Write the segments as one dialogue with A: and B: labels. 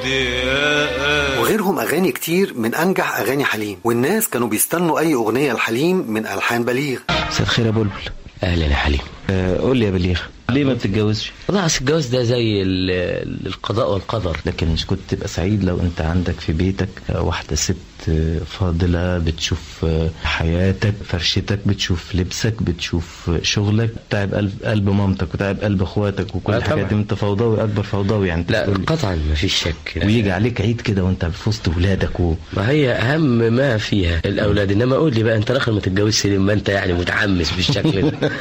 A: وغيرهم أغاني كتير من أنجح أغاني حليم، والناس كانوا بيستنوا أي أغنية لحليم من ألحان بليغ.
B: مساء الخير يا بلبل. أهلا يا حليم. قول لي يا بليغ، ليه ما بتتجوزش؟ والله اصل الجواز ده زي القضاء والقدر، لكن مش كنت تبقى سعيد لو انت عندك في بيتك واحدة ست فاضلة بتشوف حياتك، فرشتك، بتشوف لبسك، بتشوف شغلك، تعب قلب مامتك وتعب قلب اخواتك وكل الحاجات دي. انت فوضوي اكبر فوضوي يعني. لا قطعا ما فيش شك. ويجي عليك عيد كده وانت في وسط ولادك ما هي اهم ما فيها الاولاد. انما قول لي بقى انت الاخر ما تتجوزش لما انت يعني متحمس بالشكل ده.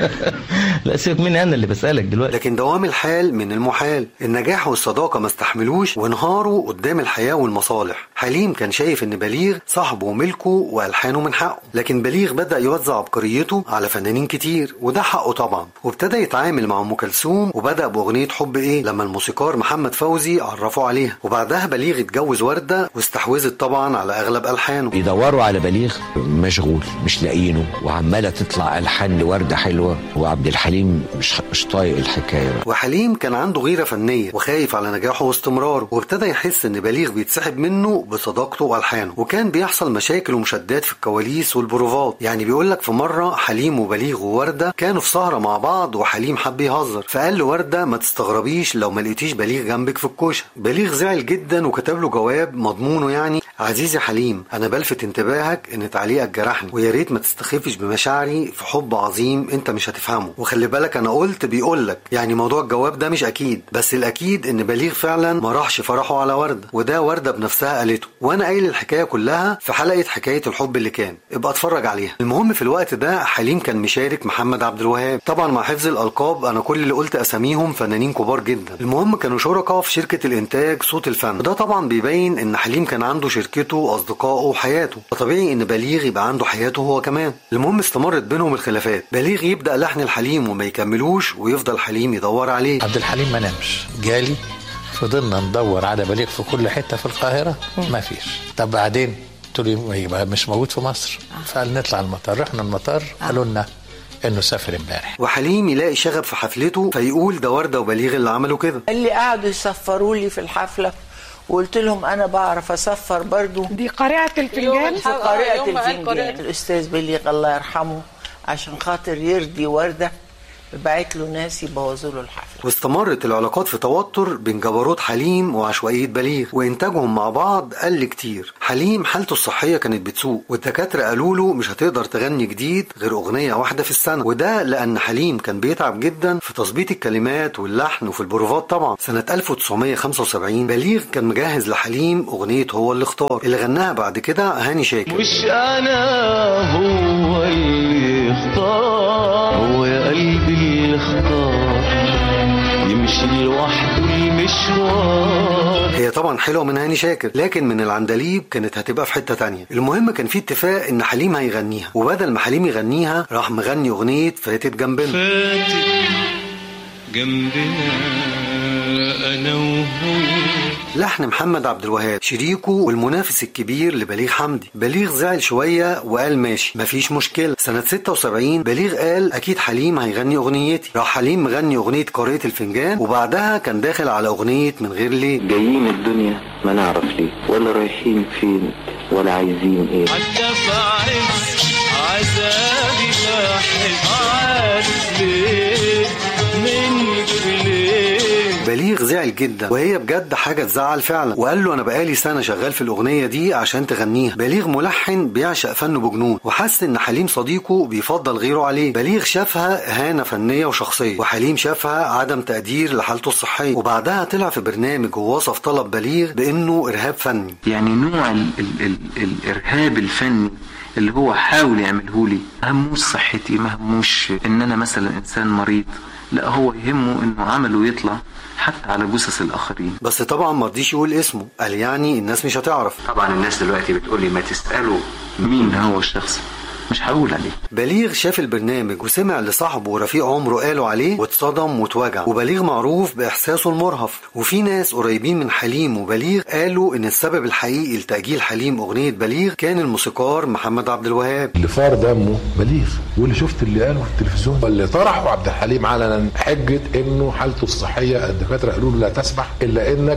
B: لا سيبك مني، انا اللي بسألك دلوقتي.
A: لكن دوام الحال من المحال، النجاح والصداقة ما استحملوش وانهاروا قدام الحياة والمصالح. حليم كان شايف ان بليغ صاحبه وملكه والحانه من حقه، لكن بليغ بدأ يوزع عبقريته على فنانين كتير وده حقه طبعا، وابتدى يتعامل مع ام كلثوم وبدأ باغنية حب ايه لما الموسيقار محمد فوزي عرفه عليها، وبعدها بليغ اتجوز وردة واستحوذت طبعا على اغلب الحانه.
C: بيدوروا على بليغ مشغول مش لاقيينه، وعمالة تطلع الحان لوردة حلوة، وعبد الحليم مش طايق الحكاية.
A: وحليم كان عنده غيرة فنية وخايف على نجاحه واستمراره، وابتدى يحس ان بليغ بيتسحب منه بصداقته والحانه، وكان بيحصل مشاكل ومشادات في الكواليس والبروفات. يعني بيقولك في مرة حليم وبليغ ووردة كانوا في سهرة مع بعض، وحليم حب يهزر فقال له وردة ما تستغربيش لو ما لقيتيش بليغ جنبك في الكوشة. بليغ زعل جدا وكتب له جواب مضمونه يعني: عزيزي حليم، انا بلفت انتباهك ان تعليقك جرحني، ويا ريت ما تستخفش بمشاعري في حب عظيم انت مش هتفهمه. وخلي بالك انا قلت بيقولك، يعني موضوع الجواب ده مش اكيد، بس الاكيد ان بليغ فعلا ما راحش فرحه على وردة، وده وردة بنفسها قالته، وانا قايل الحكاية كلها في حلقة حكاية الحب اللي كان، ابقى اتفرج عليها. المهم في الوقت ده حليم كان مشارك محمد عبد الوهاب، طبعا مع حفظ الالقاب انا كل اللي قلت اساميهم فنانين كبار جدا. المهم كانوا شركاء في شركة الانتاج صوت الفن، وده طبعا بيبين ان حليم كان عنده شركته واصدقائه وحياته، فطبيعي ان بليغ يبقى عنده حياته هو كمان. المهم استمرت بينهم الخلافات، بليغ يبدأ لحن الحليم وما يكملوش، ويفضل حليم يدور عليه.
D: عبد الحليم ما نامش، جالي فضلنا ندور على بليغ في كل حتة في القاهرة ما فيش. طب بعدين قلت له يبقى مش موجود في مصر. فقال نطلع المطار، رحنا المطار قالوا لنا انه سافر امبارح.
A: وحليم يلاقي شغب في حفلته فيقول ده وردة وبليغ اللي عملوا كده.
E: اللي قعدوا يصفروا لي في الحفلة وقلت لهم انا بعرف اصفر برضو.
F: دي قارئة الفنجان.
E: قارئة الفنجان الأستاذ بليغ الله يرحمه عشان خاطر يرضي وردة بعت له ناس يبوظوا له الحفله.
A: واستمرت العلاقات في توتر بين جبروت حليم وعشوائيه بليغ، وانتاجهم مع بعض قل كتير. حليم حالته الصحيه كانت بتسوء، والدكاتره قالوا له مش هتقدر تغني جديد غير اغنيه واحده في السنه، وده لان حليم كان بيتعب جدا في تظبيط الكلمات واللحن وفي البروفات. طبعا سنه 1975 بليغ كان مجهز لحليم اغنيه هو اللي اختار، اللي غناها بعد كده هاني شاكر.
G: مش انا هو اللي اختار، هو يا قلبي اللي اختار، يمشي لوحده المشوار.
A: هي طبعا حلوه من هاني شاكر، لكن من العندليب كانت هتبقى في حته تانية. المهم كان في اتفاق ان حليم هيغنيها، وبدل ما حليم يغنيها راح مغني اغنيه فاتت جنبنا.
G: فاتت جنبنا انا وهو،
A: لحن محمد عبد الوهاب شريكه والمنافس الكبير لبليغ حمدي. بليغ زعل شويه وقال ماشي مفيش مشكله. سنه 76 بليغ قال اكيد حليم هيغني اغنيتي، راح حليم مغني اغنيه قارئة الفنجان، وبعدها كان داخل على اغنيه من غير ليه.
H: جايين الدنيا ما نعرف ليه، ولا رايحين فين، ولا عايزين ايه.
G: عذابي لاحق عارف ليه منك ليه.
A: بليغ زعل جدا، وهي بجد حاجة تزعل فعلا، وقال له انا بقالي سنة شغال في الاغنية دي عشان تغنيها. بليغ ملحن بيعشق فنه بجنون، وحس ان حليم صديقه بيفضل غيره عليه. بليغ شافها اهانة فنية وشخصية، وحليم شافها عدم تقدير لحالته الصحية، وبعدها طلع في برنامج ووصف طلب بليغ بانه ارهاب فني.
I: يعني نوع الارهاب الفني اللي هو حاول يعمله لي مهموش صحتي، مهموش ان انا مثلا انسان مريض، لا هو يهمه انه عمله يطلع حتى على جثث الاخرين.
A: بس طبعا ما رضيش يقول اسمه، قال يعني الناس مش هتعرف.
I: طبعا الناس دلوقتي بتقولي ما تسألوا مين هو الشخص، مش هقول عليه.
A: بليغ شاف البرنامج وسمع لصاحبه ورفيق عمره قالوا عليه واتصدم واتوجع. وبليغ معروف باحساسه المرهف، وفي ناس قريبين من حليم وبليغ قالوا ان السبب الحقيقي لتأجيل حليم اغنية بليغ كان الموسيقار محمد عبد الوهاب.
J: اللي فار دمه بليغ، واللي شفت اللي قاله في التلفزيون، واللي طرحه عبد الحليم علنا حجة انه حالته الصحية الدكاترة قالوا له لا تسمح الا انك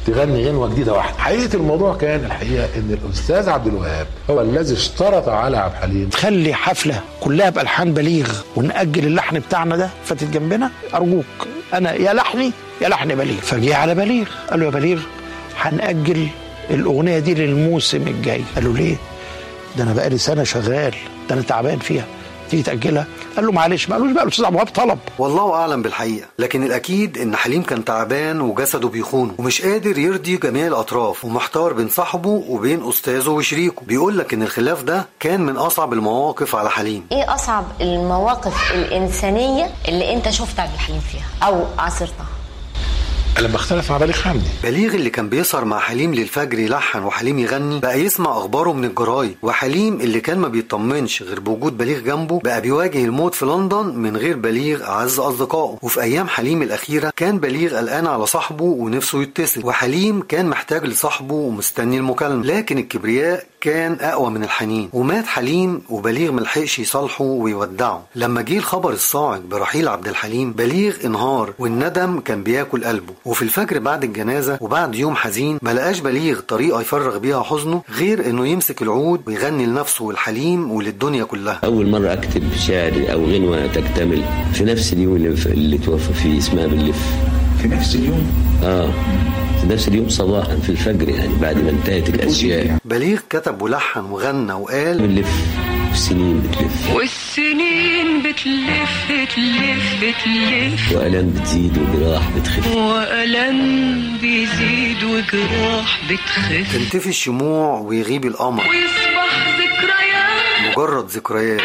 J: تغني غنوه جديده واحده. حقيقه الموضوع كان الحقيقه ان الاستاذ عبد الوهاب هو الذي اشترط على عبد الحليم
F: تخلي حفله كلها بالحان بليغ ونأجل اللحن بتاعنا ده فاتت جنبنا، ارجوك انا يا لحني يا لحن بليغ. فجي على بليغ قال له يا بليغ هنأجل الاغنيه دي للموسم الجاي. قال له ليه؟ ده انا بقالي سنه شغال، ده انا تعبان فيها، تيجي تأجلها؟ قال له معلش. ما قالوش بقى الاستاذ عبد الوهاب طلب.
A: والله اعلم بالحقيقه، لكن الاكيد ان حليم كان تعبان وجسده بيخونه ومش قادر يرضي جميع الاطراف ومحتار بين صاحبه وبين استاذه وشريكه. بيقول لك ان الخلاف ده كان من اصعب المواقف على حليم.
K: ايه اصعب المواقف الانسانيه اللي انت شفت عبد الحليم فيها او عاصرتها؟
J: لما اختلف مع بليغ حمدي.
A: بليغ اللي كان بيسهر مع حليم للفجر يلحن وحليم يغني بقى يسمع اخباره من الجرايد، وحليم اللي كان ما بيطمنش غير بوجود بليغ جنبه بقى بيواجه الموت في لندن من غير بليغ اعز اصدقائه. وفي ايام حليم الاخيره كان بليغ قلقان على صاحبه ونفسه يتصل، وحليم كان محتاج لصاحبه ومستني المكالمه، لكن الكبرياء كان اقوى من الحنين ومات حليم وبليغ ملحقش يصالحه ويودعه. لما جه الخبر الصاعق برحيل عبد الحليم بليغ انهار والندم كان بياكل قلبه. وفي الفجر بعد الجنازه وبعد يوم حزين ما لقاش بليغ طريقه يفرغ بيها حزنه غير انه يمسك العود ويغني لنفسه والحليم وللدنيا كلها.
C: اول مره اكتب شعر او غنوه تكتمل في نفس اليوم اللي توفى فيه اسمها بنلف.
J: في نفس اليوم؟
C: في نفس اليوم صباحا في الفجر، يعني بعد ما انتهت الاشياء.
A: بليغ كتب ولحن وغنى وقال
C: بنلف والسنين بتلف
G: والسنين بتلف تلف تلف
C: وألم بتزيد وجراح بتخف
G: وألم بيزيد وجراح بتخف
A: تنتفي الشموع ويغيب القمر
G: ويصبح ذكريات
A: مجرد ذكريات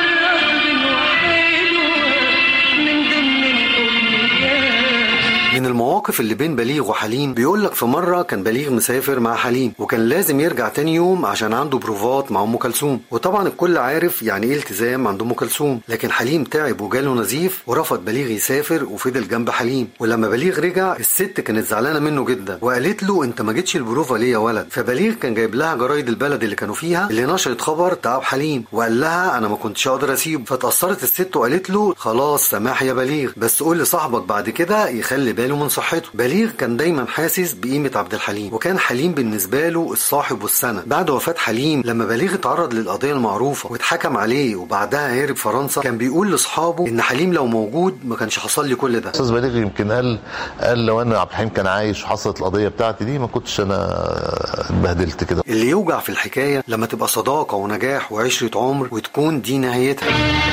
A: من المواقف اللي بين بليغ وحليم. بيقولك في مرة كان بليغ مسافر مع حليم وكان لازم يرجع تاني يوم عشان عنده بروفات مع أم كلثوم، وطبعا الكل عارف يعني ايه التزام عند أم كلثوم، لكن حليم تعب وجاله نزيف ورفض بليغ يسافر وفضل جنب حليم. ولما بليغ رجع الست كانت زعلانة منه جدا وقالت له انت ما جيتش البروفة ليه يا ولد؟ فبليغ كان جايب لها جرايد البلد اللي كانوا فيها اللي نشرت خبر تعب حليم وقال لها انا ما كنتش اقدر اسيبه. فتأثرت الست وقالت له خلاص سماح يا بليغ، بس قول لصاحبك بعد كده يخلي باله من صحته. بليغ كان دايما حاسس بقيمة عبد الحليم وكان حليم بالنسبة له الصاحب والسند. بعد وفاة حليم لما بليغ اتعرض للقضية المعروفة واتحكم عليه وبعدها هرب فرنسا كان بيقول لاصحابه ان حليم لو موجود ما كانش حصل لي كل ده.
L: استاذ بليغ يمكن قال لو انا عبد الحليم كان عايش وحصلت القضية بتاعتي دي ما كنتش انا اتبهدلت كده.
A: اللي يوجع في الحكاية لما تبقى صداقة ونجاح وعشرة عمر وتكون دي نهايتها.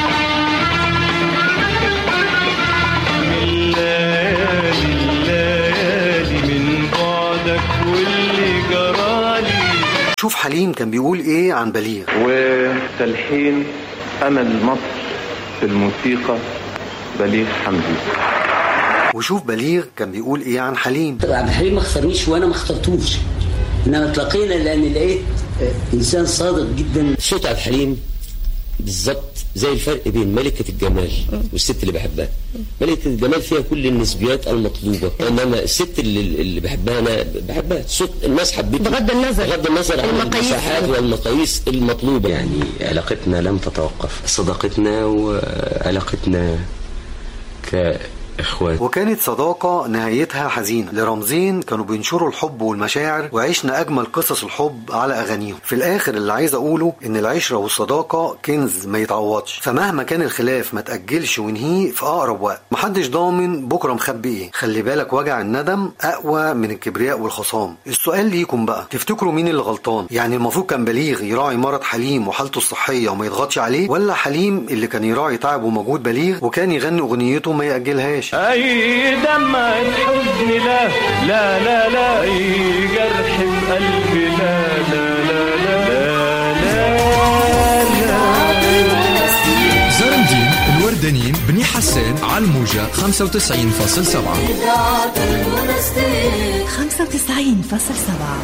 A: شوف حليم كان بيقول ايه عن بليغ.
H: وتلحين امل مصر في الموسيقى بليغ حمدي.
A: وشوف بليغ كان بيقول ايه عن حليم.
M: عبد الحليم ما اختارنيش وانا ما اخترتوش، انما تلاقينا لان لقيت انسان صادق جدا.
C: صوت عبد الحليم بالظبط زي الفرق بين ملكة الجمال والست اللي بحبها. ملكة الجمال فيها كل النسبيات المطلوبة، انما الست اللي بحبها انا بحبها صوت الناس حبيته
K: بغض النظر
C: عن المساحات والمقاييس المطلوبة. يعني علاقتنا لم تتوقف، صداقتنا وعلاقتنا كإخوات.
A: وكانت صداقة نهايتها حزينة لرمزين كانوا بينشروا الحب والمشاعر وعشنا أجمل قصص الحب على أغانيهم. في الآخر اللي عايز أقوله إن العشرة والصداقة كنز ما يتعوضش، فمهما كان الخلاف ما تأجلش ونهيه في أقرب وقت. محدش ضامن بكرة مخبي إيه. خلي بالك وجع الندم أقوى من الكبرياء والخصام. السؤال ليكم بقى، تفتكروا مين اللي غلطان؟ يعني المفروض كان بليغ يراعي مرض حليم وحالته الصحية وما يضغطش عليه، ولا حليم اللي كان يراعي تعب ومجهود بليغ وكان يغني أغنيته ما يأجلهاش؟
G: أي دمعة حزن لا لا لا لا، أي جرح بقلبي لا لا لا لا لا.
N: زرندين الوردانيين بني حسان على الموجة 95.7.
O: 95.7.